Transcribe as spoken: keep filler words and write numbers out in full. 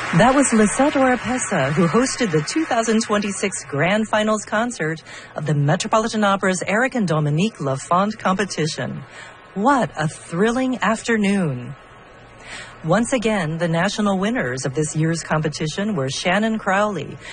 That was Lisette Oropesa, who hosted the two thousand twenty-six Grand Finals concert of the Metropolitan Opera's Eric and Dominique Lafont competition. What a thrilling afternoon. Once again, the national winners of this year's competition were Shannon Crowley,